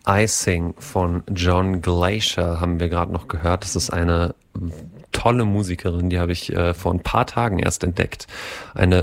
Icing von John Glacier haben wir gerade noch gehört. Das ist eine tolle Musikerin, die habe ich vor ein paar Tagen erst entdeckt. Eine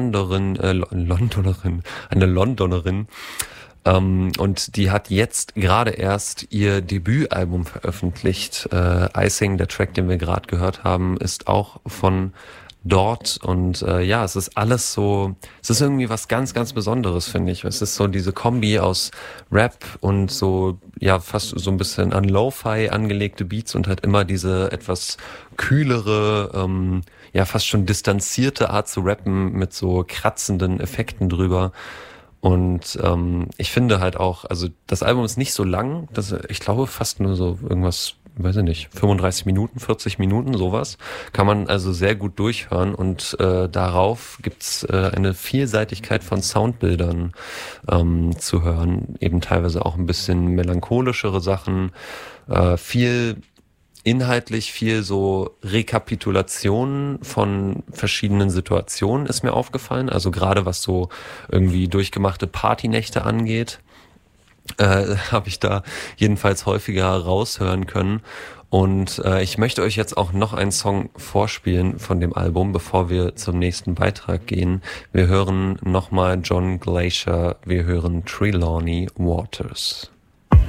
Londonerin. Und die hat jetzt gerade erst ihr Debütalbum veröffentlicht. Icing, der Track, den wir gerade gehört haben, ist auch von dort. Und ja, es ist alles so, es ist irgendwie was ganz, ganz Besonderes, finde ich. Es ist so diese Kombi aus Rap und so, ja, fast so ein bisschen an Lo-Fi angelegte Beats und halt immer diese etwas kühlere, ja, fast schon distanzierte Art zu rappen mit so kratzenden Effekten drüber. Und ich finde halt auch, also das Album ist nicht so lang, ich glaube fast nur so irgendwas, weiß ich nicht, 35 Minuten, 40 Minuten, sowas. Kann man also sehr gut durchhören und darauf gibt's eine Vielseitigkeit von Soundbildern zu hören, eben teilweise auch ein bisschen melancholischere Sachen, viel inhaltlich viel so Rekapitulationen von verschiedenen Situationen ist mir aufgefallen. Also gerade was so irgendwie durchgemachte Partynächte angeht, habe ich da jedenfalls häufiger raushören können. Und ich möchte euch jetzt auch noch einen Song vorspielen von dem Album, bevor wir zum nächsten Beitrag gehen. Wir hören nochmal John Glacier, wir hören Trelawney Waters.